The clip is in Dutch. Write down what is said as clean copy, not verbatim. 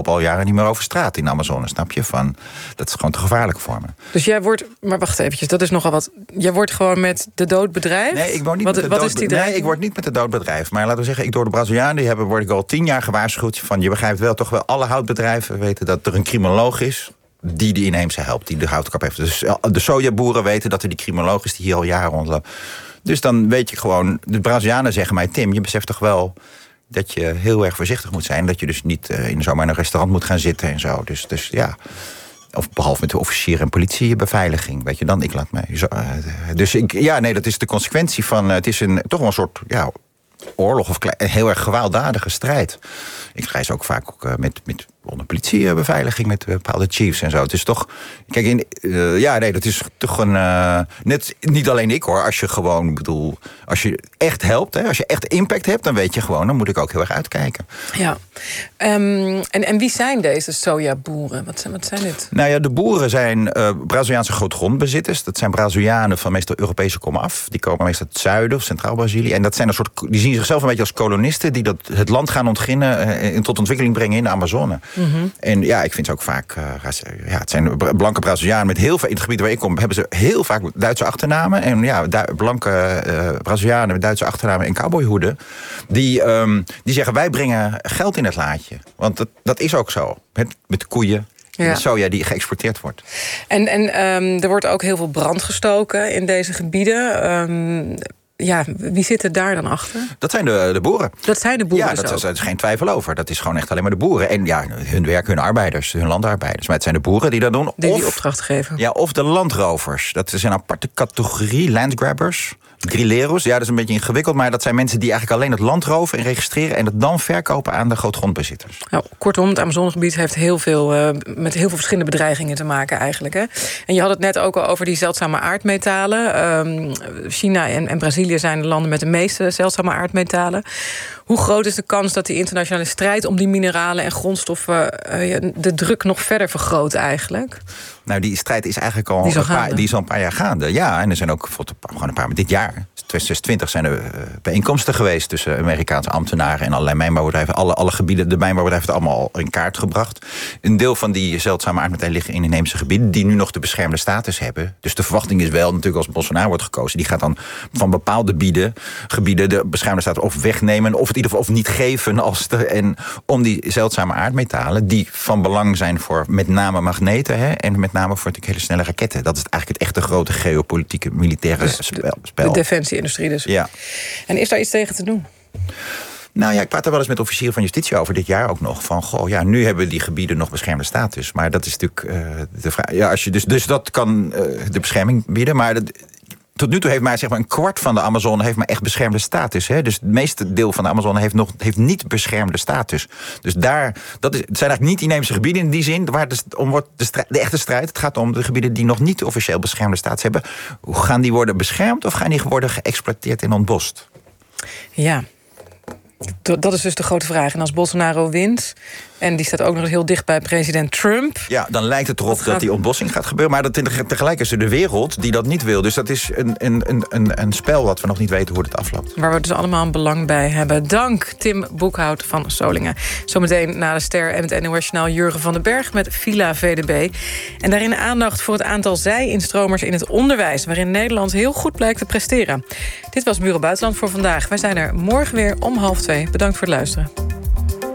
lopen al jaren niet meer over straat in de Amazone, snap je? Dat is gewoon te gevaarlijk voor me. Dus jij wordt, maar wacht eventjes, dat is nogal wat. Jij wordt gewoon met de dood bedreigd? Nee, ik word niet met de dood bedreigd. Nee, ik word niet met de dood bedreigd. Maar laten we zeggen, door de Brazilianen word ik al 10 jaar gewaarschuwd van, je begrijpt wel, toch wel alle houtbedrijven weten dat er een criminoloog is die de inheemse helpt, die de houtkap heeft. Dus de sojaboeren weten dat er die criminoloog is die hier al jaren rondloopt. Dus dan weet je gewoon, de Brazilianen zeggen mij, Tim, je beseft toch wel dat je heel erg voorzichtig moet zijn, dat je dus niet zomaar in een restaurant moet gaan zitten en zo. Dus ja, of behalve met de officier en politiebeveiliging, weet je dan, ik laat mij zo. Dat is de consequentie van, het is toch wel een soort, oorlog of heel erg gewelddadige strijd. Ik reis ook vaak met onder politiebeveiliging met bepaalde chiefs en zo. Het is toch, kijk, dat is toch een, net niet alleen ik hoor. Als je gewoon, als je echt helpt, hè, als je echt impact hebt, dan weet je gewoon, dan moet ik ook heel erg uitkijken. Ja. En wie zijn deze sojaboeren? Wat zijn dit? Nou ja, de boeren zijn Braziliaanse grootgrondbezitters. Dat zijn Brazilianen van meestal Europese komaf. Die komen meestal uit het zuiden of Centraal-Brazilië. En dat zijn die zien zichzelf een beetje als kolonisten die het land gaan ontginnen en tot ontwikkeling brengen in de Amazone. Mm-hmm. En ja, ik vind ze ook vaak, het zijn blanke Brazilianen met heel veel, in het gebied waar ik kom, hebben ze heel vaak Duitse achternamen. En ja, blanke Brazilianen met Duitse achternamen en cowboyhoeden, die zeggen, wij brengen geld in het laadje. Want dat is ook zo. Met de koeien. Ja. De soja die geëxporteerd wordt. En er wordt ook heel veel brand gestoken in deze gebieden. Wie zit er daar dan achter? Dat zijn de boeren. Dat zijn de boeren. Ja, daar is geen twijfel over. Dat is gewoon echt alleen maar de boeren. En ja, hun werk, hun arbeiders, hun landarbeiders. Maar het zijn de boeren die dat doen. Die opdracht geven. Ja, of de landrovers. Dat is een aparte categorie, landgrabbers. Grileros, dat is een beetje ingewikkeld, maar dat zijn mensen die eigenlijk alleen het land roven en registreren en het dan verkopen aan de grootgrondbezitters. Nou, kortom, het Amazonegebied heeft met heel veel verschillende bedreigingen te maken eigenlijk. Hè? En je had het net ook al over die zeldzame aardmetalen. China en Brazilië zijn de landen met de meeste zeldzame aardmetalen. Hoe groot is de kans dat die internationale strijd om die mineralen en grondstoffen de druk nog verder vergroot eigenlijk? Nou, die strijd is eigenlijk al een paar jaar gaande. Ja, en er zijn ook gewoon een paar, dit jaar, 2020, zijn er bijeenkomsten geweest tussen Amerikaanse ambtenaren en allerlei mijnbouwbedrijven. Alle gebieden, de mijnbouwbedrijven hebben het allemaal in kaart gebracht. Een deel van die zeldzame aardmetalen liggen in inheemse gebieden die nu nog de beschermde status hebben. Dus de verwachting is wel, natuurlijk als Bolsonaro wordt gekozen, die gaat dan van bepaalde gebieden de beschermde status of wegnemen of in ieder geval of niet geven om die zeldzame aardmetalen die van belang zijn voor met name magneten en met name voor hele snelle raketten. Dat is eigenlijk het echte grote geopolitieke militaire spel. De defensie-industrie dus. Ja. En is daar iets tegen te doen? Nou ja, ik praat er wel eens met officieren van justitie over dit jaar ook nog. Van, nu hebben die gebieden nog beschermde status. Maar dat is natuurlijk de vraag. Ja, als je dus dat kan de bescherming bieden, maar tot nu toe heeft maar een kwart van de Amazone heeft maar echt beschermde status. Hè? Dus het meeste deel van de Amazone heeft niet beschermde status. Dus het zijn eigenlijk niet inheemse gebieden in die zin waar om wordt de echte strijd. Het gaat om de gebieden die nog niet officieel beschermde status hebben. Hoe gaan die worden beschermd of gaan die worden geëxploiteerd en ontbost? Ja. Dat is dus de grote vraag. En als Bolsonaro wint, en die staat ook nog eens heel dicht bij president Trump, ja, dan lijkt het erop dat die ontbossing gaat gebeuren. Maar tegelijk is er de wereld die dat niet wil. Dus dat is een spel wat we nog niet weten hoe het afloopt. Waar we dus allemaal een belang bij hebben. Dank, Tim Boekhout van Solingen. Zometeen na de Ster en het NOS-journaal Jurgen van den Berg met Villa VDB. En daarin aandacht voor het aantal zij-instromers in het onderwijs, waarin Nederland heel goed blijkt te presteren. Dit was Bureau Buitenland voor vandaag. Wij zijn er morgen weer om 13:30. Bedankt voor het luisteren.